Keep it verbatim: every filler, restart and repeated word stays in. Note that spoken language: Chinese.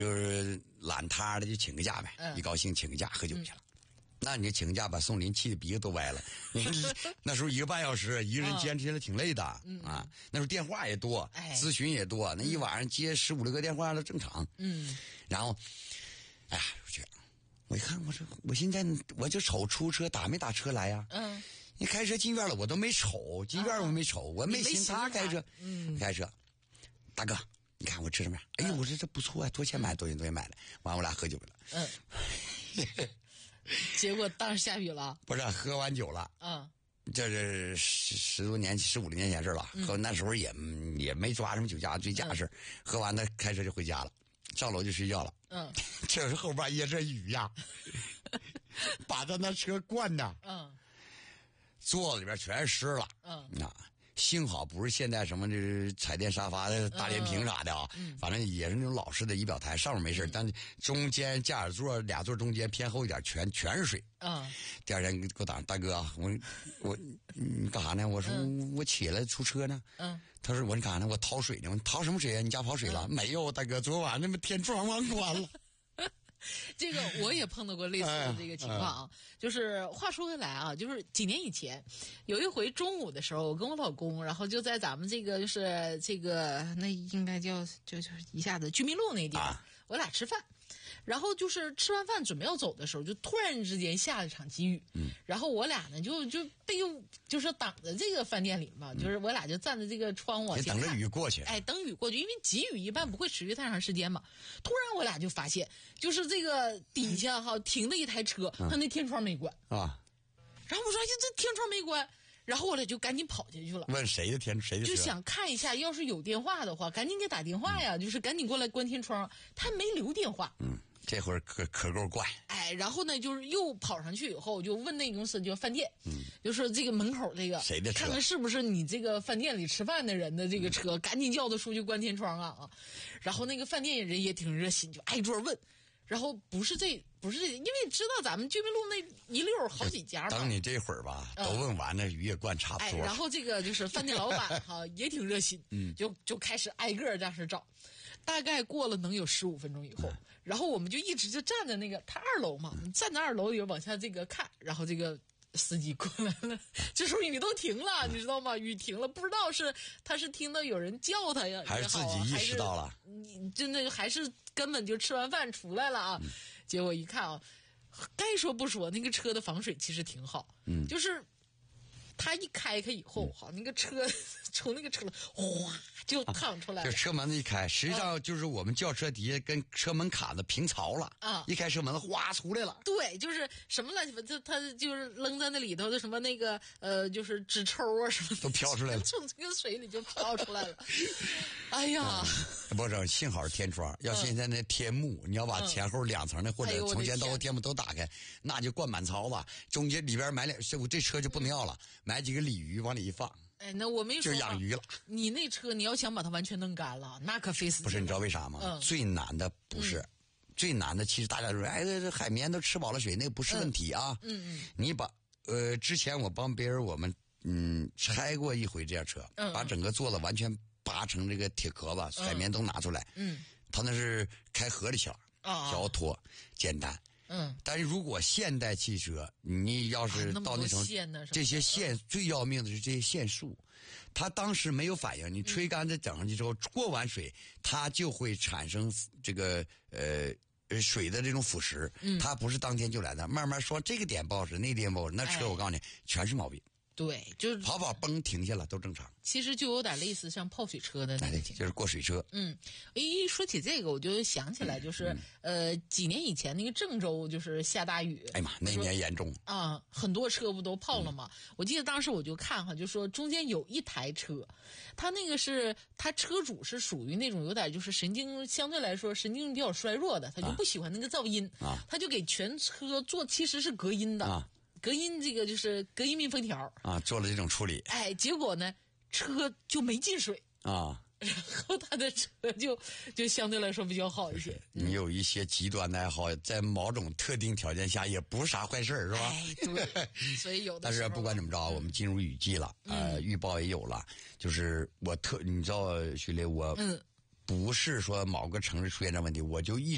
就是懒塌的就请个假呗， 嗯、 一高兴请个假喝酒去了。嗯，那你请个假把宋林气的鼻子都歪了。那时候一个半小时，一个人坚持起来挺累的、嗯、啊。那时候电话也多， 哎、 咨询也多，那一晚上接十五六个电话都正常。 嗯， 然后，哎呀，我去，我一看，我说我现在我就瞅出车打没打车来呀、啊？ 嗯， 你开车进院了，我都没瞅，进院我没瞅，啊、我没寻他开车， 嗯， 开车，大哥。你看我吃什么？哎呦，我说这不错啊，多钱买多少钱多钱买的。完我俩喝酒了。 嗯。结果当时下雨了。 不是，喝完酒了。 嗯。 这是十十多年、十五六年前事了。嗯、喝那时候也也没抓什么酒驾醉驾的事、嗯、喝完他开车就回家了，上楼就睡觉了。 嗯。 这是后半夜这雨呀，把他那车灌的。 嗯。 座子里边全湿了。 嗯。 啊。幸好不是现在什么这是彩电沙发的大连屏啥的啊、嗯，反正也是那种老式的仪表台，上面没事、嗯，但中间驾驶座俩座中间偏后一点全全是水。 嗯， 第二天给我打大哥，我我你干啥呢？我说、嗯、我起来出车呢。嗯，他说我你干啥呢？我掏水呢。我掏什么水啊？你家跑水了、嗯？没有，大哥，昨晚那么天窗忘关了。 这个我也碰到过类似的这个情况啊，就是话说回来啊，就是几年以前，有一回中午的时候，我跟我老公，然后就在咱们这个就是这个那应该叫就就是一下子居民路那地方，啊、我俩吃饭。然后就是吃完饭准备要走的时候，就突然之间下了场急雨，嗯，然后我俩呢就就被就是挡在这个饭店里嘛、嗯，就是我俩就站在这个窗往前看， 等着雨过去， 哎，等雨过去，因为急雨一般不会持续太长时间嘛。突然我俩就发现，就是这个底下哈停的一台车，他、嗯、那天窗没关啊，然后我说哎呀，这天窗没关。然后我俩就赶紧跑下去了， 问谁的天谁的车， 就想看一下，要是有电话的话，赶紧给打电话呀，嗯、就是赶紧过来关天窗。他没留电话， 嗯，这会儿可可够怪。 哎，然后呢，就是又跑上去以后，就问那个公司，就饭店，嗯，就是这个门口这个谁的车， 看看是不是你这个饭店里吃饭的人的这个车，嗯、赶紧叫他出去关天窗啊啊！然后那个饭店人也挺热心，就挨桌问。然后不是这不是这，因为知道咱们居民路那一溜好几家嘛。 等你这会儿吧，都问完了，雨也灌差不多。 哎，然后这个就是饭店老板哈也挺热心，嗯，就就开始挨个这样式找。大概过了能有十五分钟以后、嗯，然后我们就一直就站在那个他二楼嘛，嗯、站在二楼里往下这个看，然后这个。司机过来了，这时候雨都停了，你知道吗？雨停了，不知道是他是听到有人叫他呀， 还是自己意识到了？ 你真的还是根本就吃完饭出来了啊？嗯、结果一看啊，该说不说，那个车的防水其实挺好，嗯，就是他一开开以后，哈、嗯，那个车从那个车哗就淌出来了、 啊，就车门子一开，实际上就是我们轿车底下跟车门卡子平槽了啊！一开车门子哗出来了。 对，就是什么乱七八糟，他就是扔在那里头的什么那个呃，就是纸抽啊什么的都飘出来了， 从这个水里就飘出来了。哎呀， 嗯、不是，幸好是天窗，要现在那天幕，嗯、你要把前后两层的或者从前到后天幕都打开，那就灌满槽子，中间里边买两，这这车就不能要了，买几个鲤鱼往里一放。 哎，那我没说就养鱼了。 你那车你要想把它完全弄干了，那可费死劲了。 不是，你知道为啥吗？嗯、最难的不是、嗯，最难的其实大家说，哎，这这海绵都吃饱了水，那个不是问题啊。嗯嗯。你把呃，之前我帮别人我们嗯拆过一回这辆车，嗯、把整个座子完全拔成这个铁壳子，嗯、海绵都拿出来。嗯。他那是开河里去了，小拖简单。嗯，但是如果现代汽车，你要是到那种、啊、这些线、嗯、最要命的是这些线束，它当时没有反应，你吹干再整上去之后，嗯、过完水，它就会产生这个呃水的这种腐蚀，嗯，它不是当天就来的，慢慢说这个点不好使，那个点不好使，那车我告诉你、哎、全是毛病。 对，就是跑跑崩停下了都正常。 其实就有点类似像泡水车的那个情况， 就是过水车。 嗯，一说起这个，我就想起来，就是、嗯、呃几年以前那个郑州就是下大雨， 哎妈，那年严重啊，很多车不都泡了吗？嗯、我记得当时我就看哈，就说中间有一台车，他那个是他车主是属于那种有点就是神经相对来说神经比较衰弱的，他就不喜欢那个噪音，啊、他就给全车做其实是隔音的。啊隔音这个就是隔音密封条啊，做了这种处理。 哎，结果呢，车就没进水啊， 然后他的车就就相对来说比较好一些。 你有一些极端的爱好，在某种特定条件下也不是啥坏事，是吧？ 哎，对。所以有的。 但是不管怎么着，嗯、我们进入雨季了，呃，嗯、预报也有了。就是我特，你知道，徐雷，我嗯，不是说某个城市出现这问题，我就一。